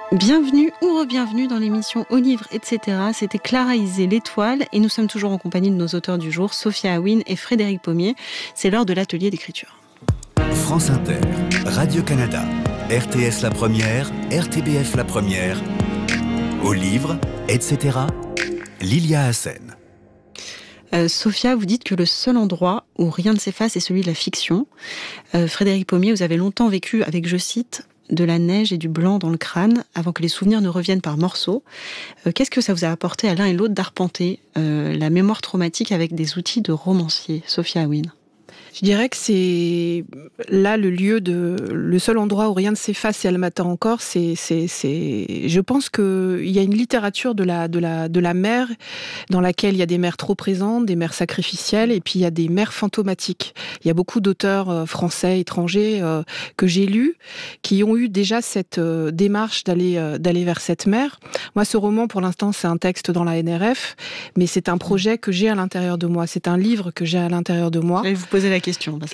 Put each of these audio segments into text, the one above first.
Bienvenue ou re-bienvenue dans l'émission Au livre, etc. C'était Clara Isé, l'Étoile, et nous sommes toujours en compagnie de nos auteurs du jour, Sophia Aouine et Frédéric Pommier. C'est l'heure de l'atelier d'écriture. France Inter, Radio-Canada, RTS La Première, RTBF La Première, Au livre, etc. Lilia Hassen. Sophia, vous dites que le seul endroit où rien ne s'efface est celui de la fiction. Frédéric Pommier, vous avez longtemps vécu avec, je cite, de la neige et du blanc dans le crâne avant que les souvenirs ne reviennent par morceaux. Qu'est-ce que ça vous a apporté à l'un et l'autre d'arpenter la mémoire traumatique avec des outils de romancier, Sophia Aouine? Je dirais que c'est là le seul endroit où rien ne s'efface et elle m'attend encore. Je pense que il y a une littérature de la mère dans laquelle il y a des mères trop présentes, des mères sacrificielles, et puis il y a des mères fantomatiques. Il y a beaucoup d'auteurs français, étrangers que j'ai lus qui ont eu déjà cette démarche d'aller vers cette mère. Moi, ce roman, pour l'instant, c'est un texte dans la NRF, mais c'est un projet que j'ai à l'intérieur de moi. C'est un livre que j'ai à l'intérieur de moi. Je vais vous poser la question.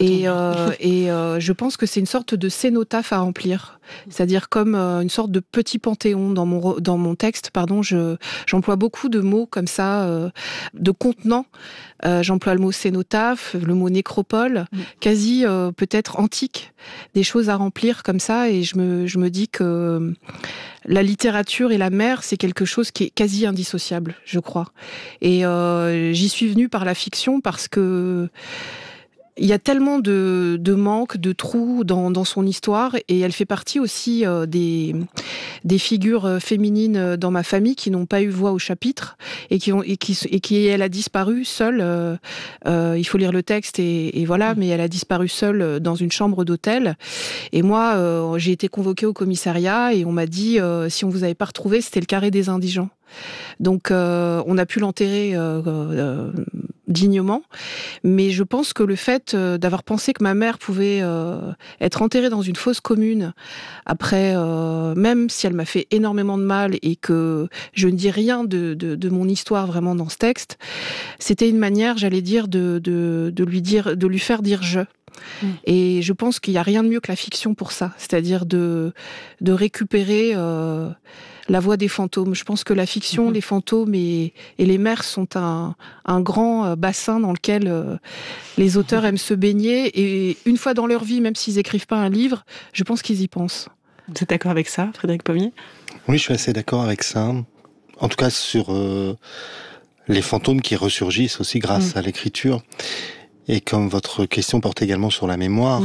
Je pense que c'est une sorte de cénotaphe à remplir, c'est-à-dire comme une sorte de petit panthéon dans mon texte. J'emploie beaucoup de mots comme ça, de contenants. J'emploie le mot cénotaphe, le mot nécropole, quasi peut-être antique, des choses à remplir comme ça. Et je me dis que la littérature et la mer, c'est quelque chose qui est quasi indissociable, je crois. Et j'y suis venue par la fiction parce que il y a tellement de manques, de trous dans son histoire, et elle fait partie aussi des figures féminines dans ma famille qui n'ont pas eu voix au chapitre et qui elle a disparu seule. Il faut lire le texte et voilà, mais elle a disparu seule dans une chambre d'hôtel. Et moi, j'ai été convoquée au commissariat et on m'a dit si on vous avait pas retrouvé, c'était le carré des indigents. Donc on a pu l'enterrer dignement, mais je pense que le fait d'avoir pensé que ma mère pouvait être enterrée dans une fosse commune, après, même si elle m'a fait énormément de mal et que je ne dis rien de mon histoire vraiment dans ce texte, c'était une manière, j'allais dire, de lui faire dire je. Et je pense qu'il n'y a rien de mieux que la fiction pour ça, c'est-à-dire de récupérer la voix des fantômes. Je pense que la fiction, les fantômes et les mers sont un grand bassin dans lequel les auteurs aiment se baigner, et une fois dans leur vie, même s'ils écrivent pas un livre, je pense qu'ils y pensent. Vous êtes d'accord avec ça, Frédéric Pommier? Oui, je suis assez d'accord avec ça. En tout cas, sur les fantômes qui ressurgissent aussi grâce à l'écriture. Et comme votre question porte également sur la mémoire,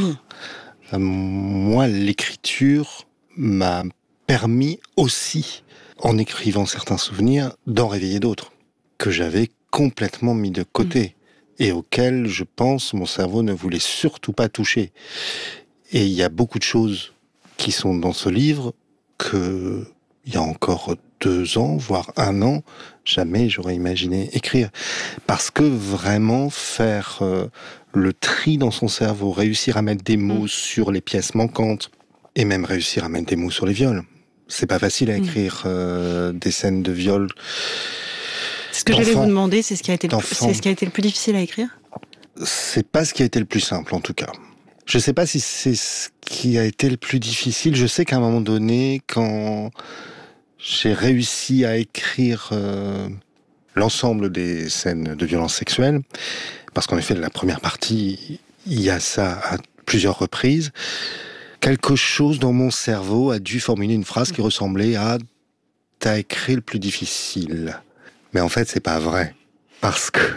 moi, l'écriture m'a permis aussi, en écrivant certains souvenirs, d'en réveiller d'autres, que j'avais complètement mis de côté, et auxquels, je pense, mon cerveau ne voulait surtout pas toucher. Et il y a beaucoup de choses qui sont dans ce livre que, il y a encore 2 ans, voire 1 an, jamais j'aurais imaginé écrire. Parce que vraiment faire le tri dans son cerveau, réussir à mettre des mots sur les pièces manquantes, et même réussir à mettre des mots sur les viols. C'est pas facile à écrire des scènes de viol. C'est ce que j'allais vous demander, c'est ce qui a été le plus difficile à écrire? C'est pas ce qui a été le plus simple, en tout cas. Je sais pas si c'est ce qui a été le plus difficile. Je sais qu'à un moment donné, quand j'ai réussi à écrire l'ensemble des scènes de violence sexuelle, parce qu'en effet, la première partie, il y a ça à plusieurs reprises, quelque chose dans mon cerveau a dû formuler une phrase qui ressemblait à « t'as écrit le plus difficile ». Mais en fait, c'est pas vrai. Parce que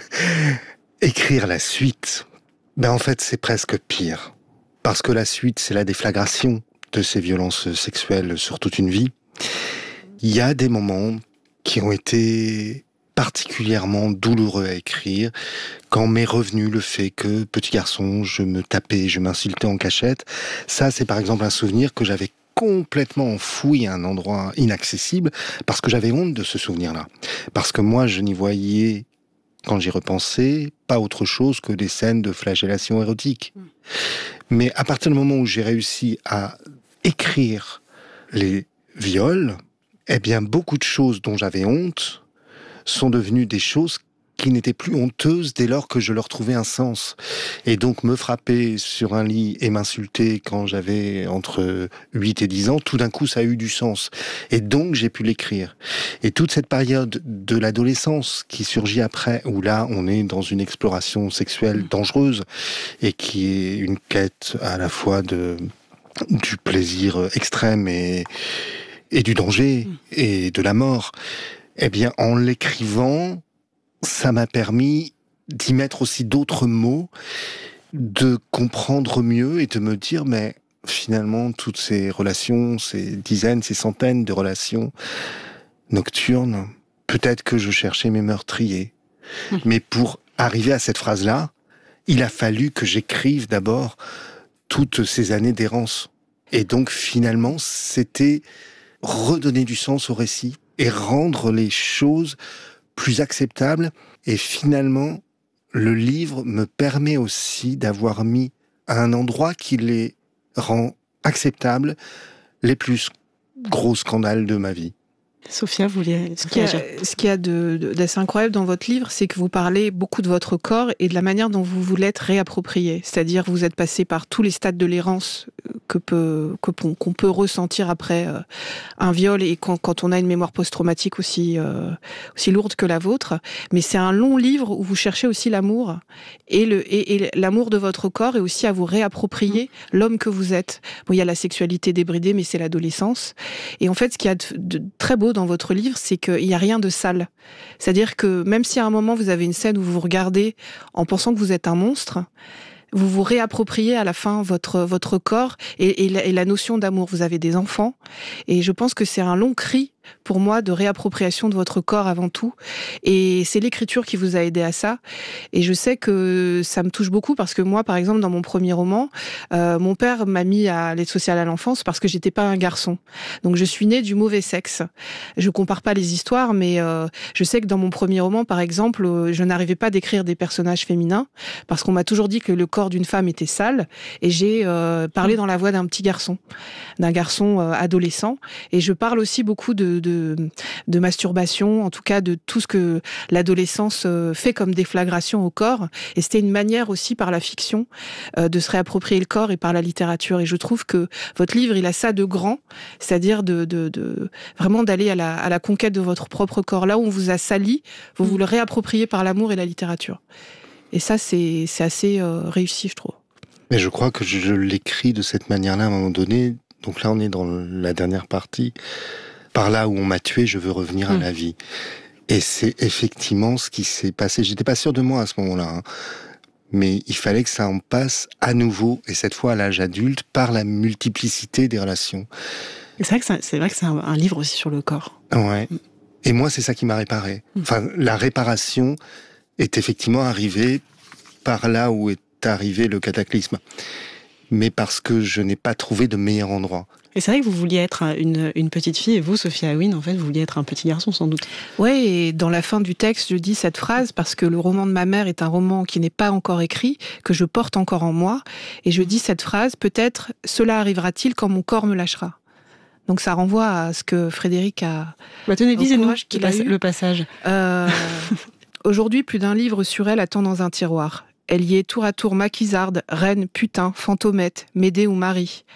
écrire la suite, en fait, c'est presque pire. Parce que la suite, c'est la déflagration de ces violences sexuelles sur toute une vie. Il y a des moments qui ont été particulièrement douloureux à écrire, quand m'est revenu le fait que, petit garçon, je me tapais, je m'insultais en cachette. Ça, c'est par exemple un souvenir que j'avais complètement enfoui à un endroit inaccessible, parce que j'avais honte de ce souvenir-là. Parce que moi, je n'y voyais, quand j'y repensais, pas autre chose que des scènes de flagellation érotique. Mais à partir du moment où j'ai réussi à écrire les viols, eh bien, beaucoup de choses dont j'avais honte sont devenues des choses qui n'étaient plus honteuses dès lors que je leur trouvais un sens. Et donc me frapper sur un lit et m'insulter quand j'avais entre 8 et 10 ans, tout d'un coup ça a eu du sens. Et donc j'ai pu l'écrire. Et toute cette période de l'adolescence qui surgit après, où là on est dans une exploration sexuelle dangereuse et qui est une quête à la fois du plaisir extrême et du danger et de la mort, eh bien, en l'écrivant, ça m'a permis d'y mettre aussi d'autres mots, de comprendre mieux et de me dire, mais finalement, toutes ces relations, ces dizaines, ces centaines de relations nocturnes, peut-être que je cherchais mes meurtriers. Mais pour arriver à cette phrase-là, il a fallu que j'écrive d'abord toutes ces années d'errance. Et donc, finalement, c'était redonner du sens au récit et rendre les choses plus acceptables. Et finalement, le livre me permet aussi d'avoir mis à un endroit qui les rend acceptables les plus gros scandales de ma vie. Sophia, vous vouliez Ce qu'il y a d'assez incroyable dans votre livre, c'est que vous parlez beaucoup de votre corps et de la manière dont vous vous l'êtes réapproprié. C'est-à-dire que vous êtes passé par tous les stades de l'errance qu'on peut ressentir après un viol et quand on a une mémoire post-traumatique aussi lourde que la vôtre. Mais c'est un long livre où vous cherchez aussi l'amour et l'amour de votre corps et aussi à vous réapproprier l'homme que vous êtes. Bon, il y a la sexualité débridée, mais c'est l'adolescence. Et en fait, ce qu'il y a de très beau dans votre livre, c'est qu'il n'y a rien de sale. C'est-à-dire que même si à un moment vous avez une scène où vous vous regardez en pensant que vous êtes un monstre, vous vous réappropriez à la fin votre corps et la notion d'amour. Vous avez des enfants et je pense que c'est un long cri pour moi de réappropriation de votre corps avant tout. Et c'est l'écriture qui vous a aidé à ça. Et je sais que ça me touche beaucoup parce que moi, par exemple, dans mon premier roman, mon père m'a mis à l'aide sociale à l'enfance parce que j'étais pas un garçon. Donc je suis née du mauvais sexe. Je compare pas les histoires, mais je sais que dans mon premier roman, par exemple, je n'arrivais pas à décrire des personnages féminins parce qu'on m'a toujours dit que le corps d'une femme était sale. Et j'ai parlé dans la voix d'un petit garçon, d'un garçon adolescent. Et je parle aussi beaucoup de masturbation, en tout cas de tout ce que l'adolescence fait comme déflagration au corps. Et c'était une manière aussi par la fiction de se réapproprier le corps et par la littérature. Et je trouve que votre livre, il a ça de grand, c'est-à-dire de vraiment d'aller à la conquête de votre propre corps. Là où on vous a sali, vous vous le réappropriez par l'amour et la littérature. Et ça, c'est assez réussi, je trouve. Mais je crois que je l'écris de cette manière-là à un moment donné. Donc là, on est dans la dernière partie. Par là où on m'a tué, je veux revenir à la vie. Et c'est effectivement ce qui s'est passé. J'étais pas sûr de moi à ce moment-là, hein. Mais il fallait que ça en passe à nouveau, et cette fois à l'âge adulte, par la multiplicité des relations. C'est vrai que c'est un livre aussi sur le corps. Ouais. Et moi, c'est ça qui m'a réparé. Enfin, la réparation est effectivement arrivée par là où est arrivé le cataclysme. Mais parce que je n'ai pas trouvé de meilleur endroit. Et c'est vrai que vous vouliez être une petite fille, et vous, Sophia Aouine, en fait, vous vouliez être un petit garçon, sans doute. Oui, et dans la fin du texte, je dis cette phrase, parce que le roman de ma mère est un roman qui n'est pas encore écrit, que je porte encore en moi, et je dis cette phrase, peut-être cela arrivera-t-il quand mon corps me lâchera. Donc ça renvoie à ce que Frédéric a... Tenez, disez-nous le passage. Aujourd'hui, plus d'un livre sur elle attend dans un tiroir. Elle y est tour à tour maquisarde, reine, putain, fantomette, Médée ou Marie.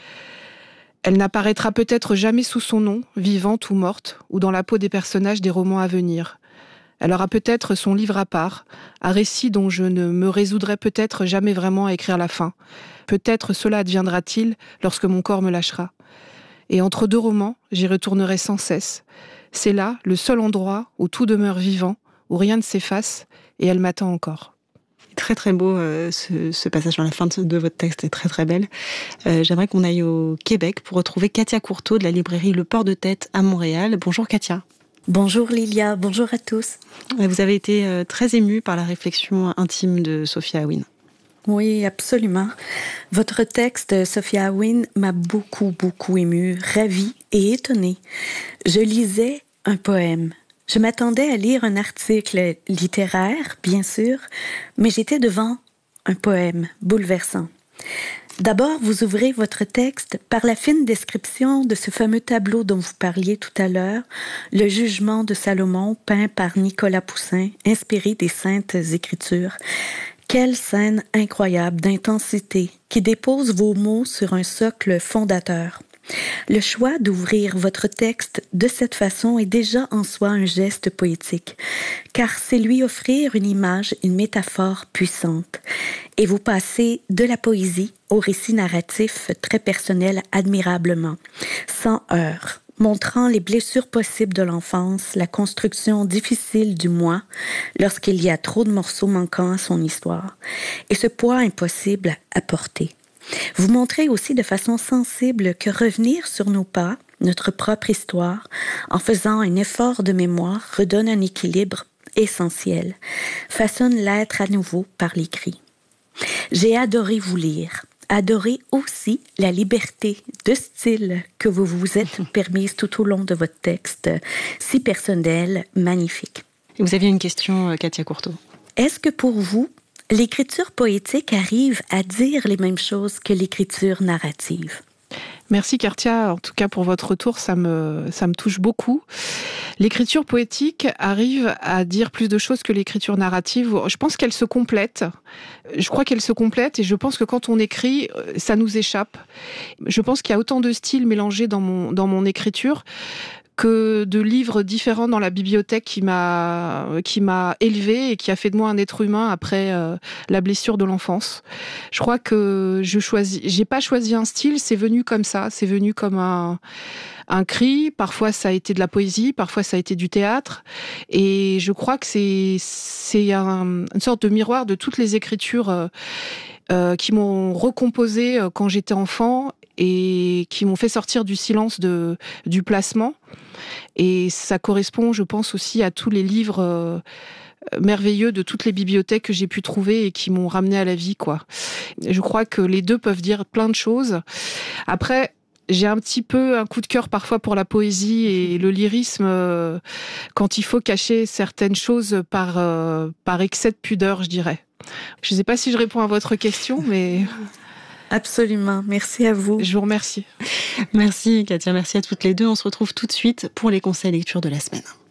Elle n'apparaîtra peut-être jamais sous son nom, vivante ou morte, ou dans la peau des personnages des romans à venir. Elle aura peut-être son livre à part, un récit dont je ne me résoudrai peut-être jamais vraiment à écrire la fin. Peut-être cela adviendra-t-il lorsque mon corps me lâchera. Et entre deux romans, j'y retournerai sans cesse. C'est là le seul endroit où tout demeure vivant, où rien ne s'efface, et elle m'attend encore. Très très beau ce passage sur la fin de votre texte est très très belle. J'aimerais qu'on aille au Québec pour retrouver Katia Courteau de la librairie Le Port de Tête à Montréal. Bonjour Katia. Bonjour Lilia, bonjour à tous. Vous avez été très émue par la réflexion intime de Sophia Aouine. Oui, absolument. Votre texte, Sophia Aouine, m'a beaucoup émue, ravie et étonnée. Je lisais un poème. Je m'attendais à lire un article littéraire, bien sûr, mais j'étais devant un poème bouleversant. D'abord, vous ouvrez votre texte par la fine description de ce fameux tableau dont vous parliez tout à l'heure, le Jugement de Salomon, peint par Nicolas Poussin, inspiré des Saintes Écritures. Quelle scène incroyable d'intensité qui dépose vos mots sur un socle fondateur. Le choix d'ouvrir votre texte de cette façon est déjà en soi un geste poétique, car c'est lui offrir une image, une métaphore puissante. Et vous passez de la poésie au récit narratif très personnel admirablement, sans heurts, montrant les blessures possibles de l'enfance, la construction difficile du moi, lorsqu'il y a trop de morceaux manquants à son histoire, et ce poids impossible à porter. Vous montrez aussi de façon sensible que revenir sur nos pas, notre propre histoire, en faisant un effort de mémoire, redonne un équilibre essentiel, façonne l'être à nouveau par l'écrit. J'ai adoré vous lire, adoré aussi la liberté de style que vous vous êtes permise tout au long de votre texte, si personnel, magnifique. Vous aviez une question, Katia Courteau. Est-ce que pour vous, l'écriture poétique arrive à dire les mêmes choses que l'écriture narrative? Merci Katia, en tout cas pour votre retour, ça me touche beaucoup. L'écriture poétique arrive à dire plus de choses que l'écriture narrative. Je pense qu'elle se complète. Je crois qu'elle se complète et je pense que quand on écrit, ça nous échappe. Je pense qu'il y a autant de styles mélangés dans mon écriture que de livres différents dans la bibliothèque qui m'a élevé et qui a fait de moi un être humain après la blessure de l'enfance. Je crois que j'ai pas choisi un style, c'est venu comme ça, c'est venu comme un cri. Parfois ça a été de la poésie, parfois ça a été du théâtre, et je crois que c'est une sorte de miroir de toutes les écritures qui m'ont recomposé quand j'étais enfant et qui m'ont fait sortir du silence du placement. Et ça correspond, je pense, aussi à tous les livres merveilleux de toutes les bibliothèques que j'ai pu trouver et qui m'ont ramené à la vie, quoi. Je crois que les deux peuvent dire plein de choses. Après, j'ai un petit peu un coup de cœur parfois pour la poésie et le lyrisme quand il faut cacher certaines choses par excès de pudeur, je dirais. Je ne sais pas si je réponds à votre question, mais... Absolument, merci à vous. Je vous remercie. Merci Katia, merci à toutes les deux. On se retrouve tout de suite pour les conseils lecture de la semaine.